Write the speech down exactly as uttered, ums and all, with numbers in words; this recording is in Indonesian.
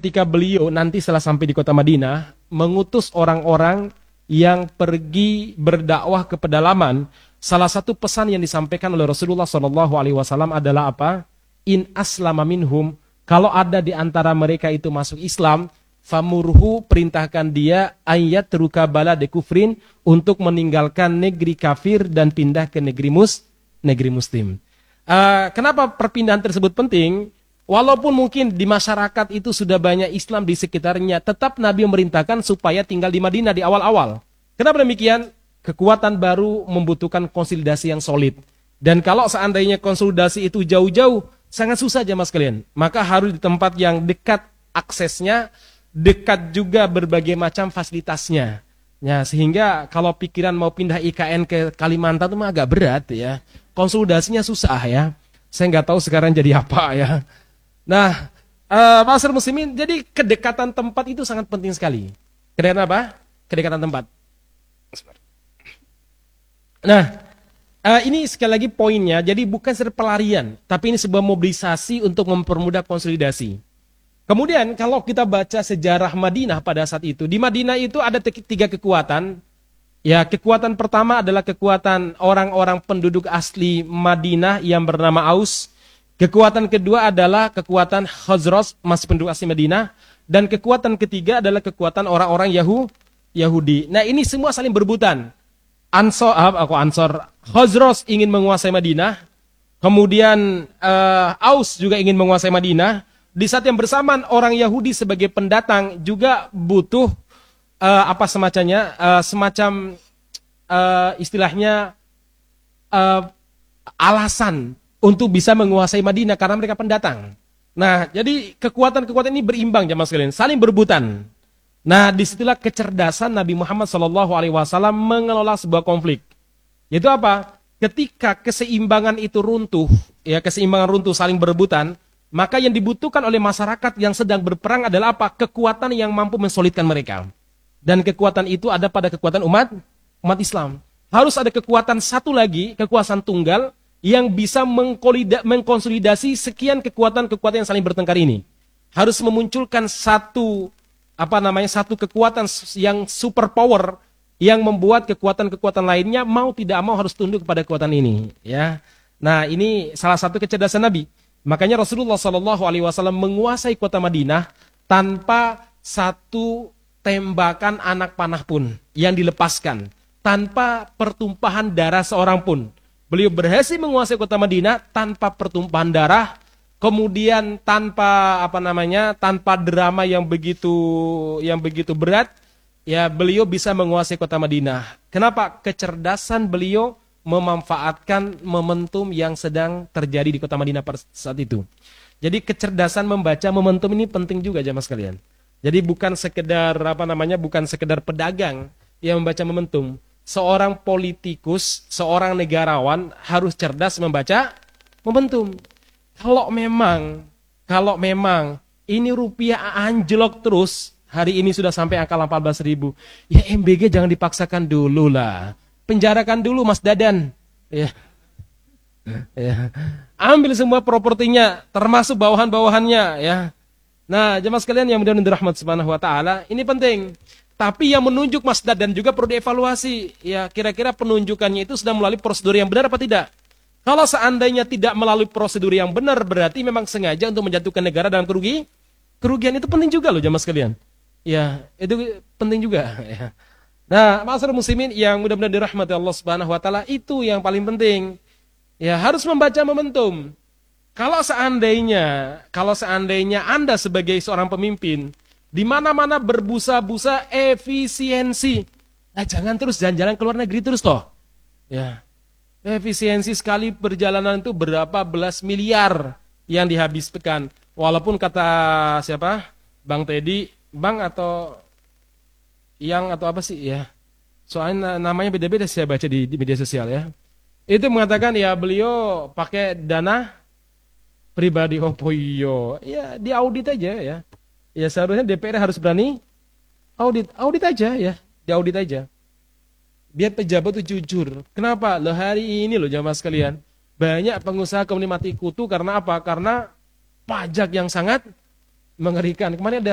ketika beliau nanti setelah sampai di kota Madinah mengutus orang-orang yang pergi berdakwah ke pedalaman, salah satu pesan yang disampaikan oleh Rasulullah shallallahu alaihi wasallam adalah apa? In aslama minhum, kalau ada di antara mereka itu masuk Islam, famurhu, perintahkan dia ayat ruka balade kufrin, untuk meninggalkan negeri kafir dan pindah ke negeri mus negeri muslim. Uh, kenapa perpindahan tersebut penting? Walaupun mungkin di masyarakat itu sudah banyak Islam di sekitarnya, tetap Nabi memerintahkan supaya tinggal di Madinah di awal-awal. Kenapa demikian? Kekuatan baru membutuhkan konsolidasi yang solid. Dan kalau seandainya konsolidasi itu jauh-jauh, sangat susah jemaah sekalian. Maka harus di tempat yang dekat aksesnya, dekat juga berbagai macam fasilitasnya. Ya, sehingga kalau pikiran mau pindah I K N ke Kalimantan itu mah agak berat ya. Konsolidasinya susah ya. Saya nggak tahu sekarang jadi apa ya. Nah, uh, masyarakat muslimin, jadi kedekatan tempat itu sangat penting sekali. Kedekatan apa? Kedekatan tempat. Nah, uh, ini sekali lagi poinnya, jadi bukan sekedar pelarian, tapi ini sebuah mobilisasi untuk mempermudah konsolidasi. Kemudian kalau kita baca sejarah Madinah pada saat itu, di Madinah itu ada tiga kekuatan. Ya, kekuatan pertama adalah kekuatan orang-orang penduduk asli Madinah yang bernama Aus. Kekuatan kedua adalah kekuatan Khazraj, masih penduduk asli Madinah. Dan kekuatan ketiga adalah kekuatan orang-orang Yahu, Yahudi. Nah, ini semua saling berebutan. Ansor, aku Ansor, Khazraj ingin menguasai Madinah. Kemudian uh, Aus juga ingin menguasai Madinah. Di saat yang bersamaan orang Yahudi sebagai pendatang juga butuh uh, apa semacamnya, uh, semacam uh, istilahnya uh, alasan untuk bisa menguasai Madinah karena mereka pendatang. Nah, jadi kekuatan-kekuatan ini berimbang jemaah sekalian, saling berebutan. Nah, disitulah kecerdasan Nabi Muhammad shallallahu alaihi wasallam mengelola sebuah konflik. Yaitu apa? Ketika keseimbangan itu runtuh, ya keseimbangan runtuh saling berebutan, maka yang dibutuhkan oleh masyarakat yang sedang berperang adalah apa? Kekuatan yang mampu mensolidkan mereka. Dan kekuatan itu ada pada kekuatan umat umat Islam. Harus ada kekuatan satu lagi, kekuasaan tunggal, yang bisa mengkonsolidasi sekian kekuatan-kekuatan yang saling bertengkar ini. Harus memunculkan satu apa namanya satu kekuatan yang super power yang membuat kekuatan-kekuatan lainnya mau tidak mau harus tunduk kepada kekuatan ini, ya. Nah, ini salah satu kecerdasan Nabi. Makanya Rasulullah shallallahu alaihi wasallam menguasai kota Madinah tanpa satu tembakan anak panah pun yang dilepaskan, tanpa pertumpahan darah seorang pun. Beliau berhasil menguasai kota Madinah tanpa pertumpahan darah, kemudian tanpa apa namanya, tanpa drama yang begitu yang begitu berat, ya beliau bisa menguasai kota Madinah. Kenapa? Kecerdasan beliau memanfaatkan momentum yang sedang terjadi di kota Madinah pada saat itu. Jadi kecerdasan membaca momentum ini penting juga jemaah sekalian. Jadi bukan sekedar apa namanya, bukan sekedar pedagang yang membaca momentum. Seorang politikus, seorang negarawan harus cerdas membaca momentum. Kalau memang, kalau memang ini rupiah anjlok terus, hari ini sudah sampai angka empat belas ribu, ya M B G jangan dipaksakan dulu lah. Penjarakan dulu Mas Dadan. Ya. Ya. Ambil semua propertinya, termasuk bawahan-bawahannya, ya. Nah, jemaah sekalian yang mudah-mudahan dirahmati Subhanahu wa taala, ini penting. Tapi yang menunjuk Mas Dadan juga perlu dievaluasi. Ya, kira-kira penunjukannya itu sudah melalui prosedur yang benar apa tidak? Kalau seandainya tidak melalui prosedur yang benar, berarti memang sengaja untuk menjatuhkan negara dalam kerugi. Kerugian itu penting juga loh jemaah sekalian. Ya, itu penting juga. Ya. Nah, masyarakat muslimin yang mudah-mudahan dirahmati Allah Subhanahu wa taala, itu yang paling penting. Ya, harus membaca momentum. Kalau seandainya, kalau seandainya Anda sebagai seorang pemimpin di mana-mana berbusa-busa efisiensi, nah jangan terus jalan-jalan ke luar negeri terus toh. Ya. Efisiensi sekali perjalanan itu berapa belas miliar yang dihabiskan. Walaupun kata siapa? Bang Teddy, Bang atau yang atau apa sih ya? Soalnya namanya beda-beda saya baca di, di media sosial ya. Itu mengatakan ya beliau pakai dana pribadi. Oh poyo. Ya diaudit aja ya. Ya seharusnya D P R harus berani audit, audit aja ya, diaudit aja. Biar pejabat itu jujur. Kenapa? Loh hari ini loh jamaah sekalian, banyak pengusaha kemudian mati kutu karena apa? Karena pajak yang sangat mengerikan. Kemarin ada